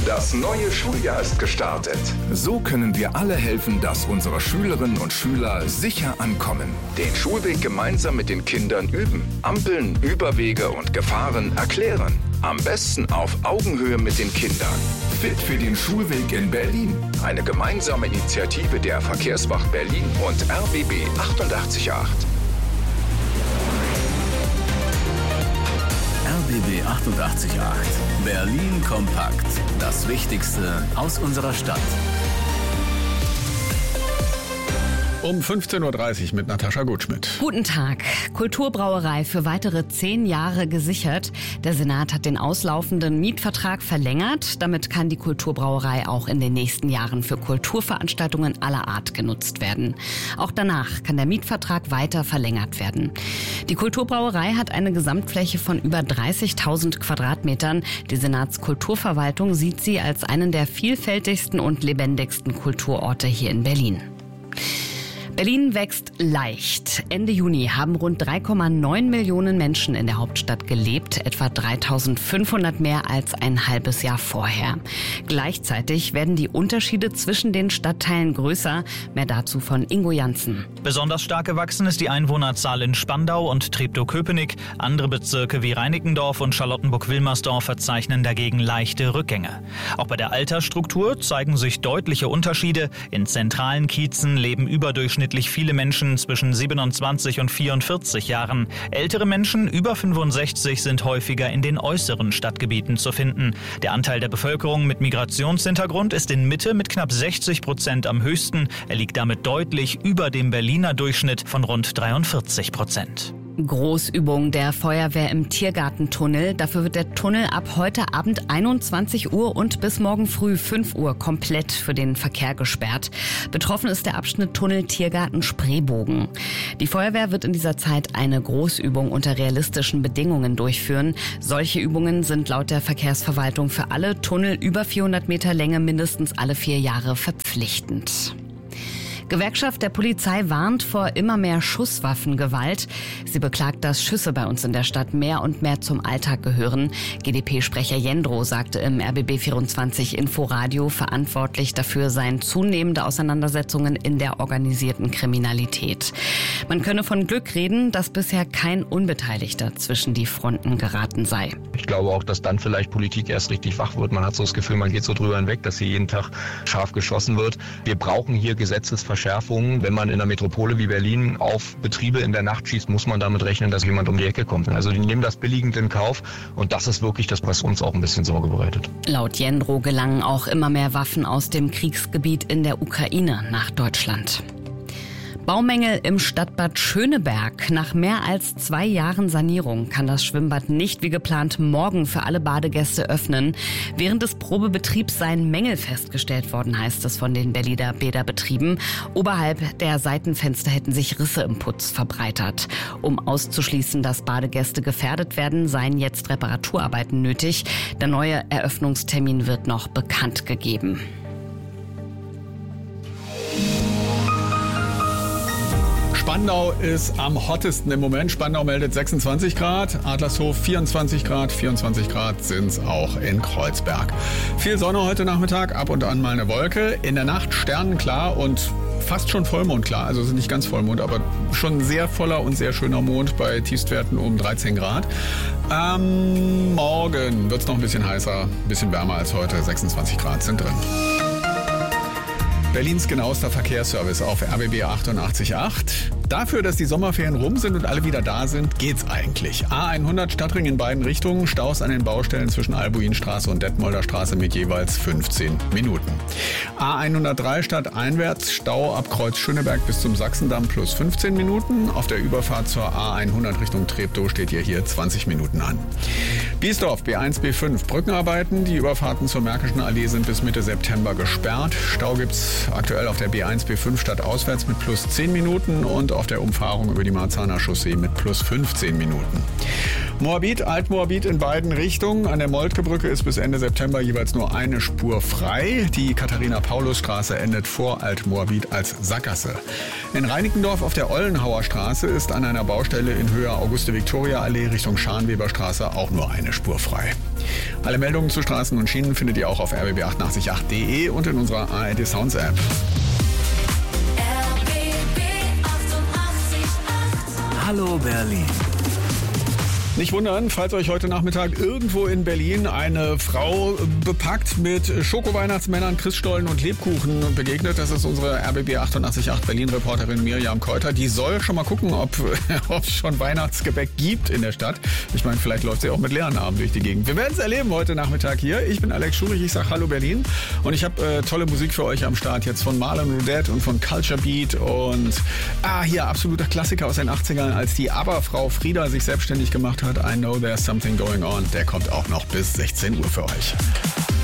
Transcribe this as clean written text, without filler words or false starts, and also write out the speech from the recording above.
Das neue Schuljahr ist gestartet. So können wir alle helfen, dass unsere Schülerinnen und Schüler sicher ankommen. Den Schulweg gemeinsam mit den Kindern üben. Ampeln, Überwege und Gefahren erklären. Am besten auf Augenhöhe mit den Kindern. Fit für den Schulweg in Berlin. Eine gemeinsame Initiative der Verkehrswacht Berlin und RBB 888. RBB 888. Berlin kompakt. Das Wichtigste aus unserer Stadt. Um 15.30 Uhr mit Natascha Gutschmidt. Guten Tag. Kulturbrauerei für weitere 10 Jahre gesichert. Der Senat hat den auslaufenden Mietvertrag verlängert. Damit kann die Kulturbrauerei auch in den nächsten Jahren für Kulturveranstaltungen aller Art genutzt werden. Auch danach kann der Mietvertrag weiter verlängert werden. Die Kulturbrauerei hat eine Gesamtfläche von über 30.000 Quadratmetern. Die Senatskulturverwaltung sieht sie als einen der vielfältigsten und lebendigsten Kulturorte hier in Berlin. Berlin wächst leicht. Ende Juni haben rund 3,9 Millionen Menschen in der Hauptstadt gelebt, etwa 3.500 mehr als ein halbes Jahr vorher. Gleichzeitig werden die Unterschiede zwischen den Stadtteilen größer. Mehr dazu von Ingo Janssen. Besonders stark gewachsen ist die Einwohnerzahl in Spandau und Treptow-Köpenick. Andere Bezirke wie Reinickendorf und Charlottenburg-Wilmersdorf verzeichnen dagegen leichte Rückgänge. Auch bei der Altersstruktur zeigen sich deutliche Unterschiede. In zentralen Kiezen leben überdurchschnittlich viele Menschen zwischen 27 und 44 Jahren. Ältere Menschen über 65 sind häufiger in den äußeren Stadtgebieten zu finden. Der Anteil der Bevölkerung mit Migrationshintergrund ist in Mitte mit knapp 60% am höchsten. Er liegt damit deutlich über dem Berliner Durchschnitt von rund 43%. Großübung der Feuerwehr im Tiergartentunnel. Dafür wird der Tunnel ab heute Abend 21 Uhr und bis morgen früh 5 Uhr komplett für den Verkehr gesperrt. Betroffen ist der Abschnitt Tunnel Tiergarten Spreebogen. Die Feuerwehr wird in dieser Zeit eine Großübung unter realistischen Bedingungen durchführen. Solche Übungen sind laut der Verkehrsverwaltung für alle Tunnel über 400 Meter Länge mindestens alle 4 Jahre verpflichtend. Gewerkschaft der Polizei warnt vor immer mehr Schusswaffengewalt. Sie beklagt, dass Schüsse bei uns in der Stadt mehr und mehr zum Alltag gehören. GdP-Sprecher Jendrow sagte im RBB24 Inforadio, verantwortlich dafür seien zunehmende Auseinandersetzungen in der organisierten Kriminalität. Man könne von Glück reden, dass bisher kein Unbeteiligter zwischen die Fronten geraten sei. Ich glaube auch, dass dann vielleicht Politik erst richtig wach wird. Man hat so das Gefühl, man geht so drüber hinweg, dass hier jeden Tag scharf geschossen wird. Wir brauchen hier Gesetzesverschärfungen. Wenn man in einer Metropole wie Berlin auf Betriebe in der Nacht schießt, muss man damit rechnen, dass jemand um die Ecke kommt. Also die nehmen das billigend in Kauf und das ist wirklich das, was uns auch ein bisschen Sorge bereitet. Laut Jendrow gelangen auch immer mehr Waffen aus dem Kriegsgebiet in der Ukraine nach Deutschland. Baumängel im Stadtbad Schöneberg. Nach mehr als 2 Jahren Sanierung kann das Schwimmbad nicht wie geplant morgen für alle Badegäste öffnen. Während des Probebetriebs seien Mängel festgestellt worden, heißt es von den Berliner Bäderbetrieben. Oberhalb der Seitenfenster hätten sich Risse im Putz verbreitert. Um auszuschließen, dass Badegäste gefährdet werden, seien jetzt Reparaturarbeiten nötig. Der neue Eröffnungstermin wird noch bekannt gegeben. Spandau ist am hottesten im Moment. Spandau meldet 26 Grad, Adlershof 24 Grad, 24 Grad sind es auch in Kreuzberg. Viel Sonne heute Nachmittag, ab und an mal eine Wolke. In der Nacht sternenklar und fast schon Vollmondklar. Also sind nicht ganz Vollmond, aber schon sehr voller und sehr schöner Mond bei Tiefstwerten um 13 Grad. Morgen wird es noch ein bisschen heißer, ein bisschen wärmer als heute. 26 Grad sind drin. Berlins genauester Verkehrsservice auf RBB 88.8. Dafür, dass die Sommerferien rum sind und alle wieder da sind, geht's eigentlich. A100 Stadtring in beiden Richtungen, Staus an den Baustellen zwischen Albuinstraße und Detmolder Straße mit jeweils 15 Minuten. A103 stadteinwärts, Stau ab Kreuz Schöneberg bis zum Sachsendamm plus 15 Minuten. Auf der Überfahrt zur A100 Richtung Treptow steht ihr hier 20 Minuten an. Biesdorf, B1, B5, Brückenarbeiten. Die Überfahrten zur Märkischen Allee sind bis Mitte September gesperrt. Stau gibt's aktuell auf der B1, B5 stadtauswärts mit plus 10 Minuten und auf der Umfahrung über die Marzahner Chaussee mit plus 15 Minuten. Moabit, Altmoabit in beiden Richtungen. An der Moltke-Brücke ist bis Ende September jeweils nur eine Spur frei. Die Katharina-Paulus-Straße endet vor Altmoabit als Sackgasse. In Reinickendorf auf der Ollenhauer Straße ist an einer Baustelle in Höhe Auguste-Victoria-Allee Richtung Scharnweberstraße auch nur eine Spur frei. Alle Meldungen zu Straßen und Schienen findet ihr auch auf rbb888.de und in unserer ARD Sounds App. Hallo Berlin. Nicht wundern, falls euch heute Nachmittag irgendwo in Berlin eine Frau bepackt mit Schoko-Weihnachtsmännern, Christstollen und Lebkuchen begegnet. Das ist unsere RBB 888 Berlin-Reporterin Miriam Keuter. Die soll schon mal gucken, ob es schon Weihnachtsgebäck gibt in der Stadt. Ich meine, vielleicht läuft sie auch mit leeren Armen durch die Gegend. Wir werden es erleben heute Nachmittag hier. Ich bin Alex Schurich, ich sage Hallo Berlin. Und ich habe tolle Musik für euch am Start. Jetzt von Marlon Roudette und von Culture Beat. Und hier absoluter Klassiker aus den 80ern, als die ABBA-Frau Frida sich selbstständig gemacht hat. I Know There's Something Going On. Der kommt auch noch bis 16 Uhr für euch.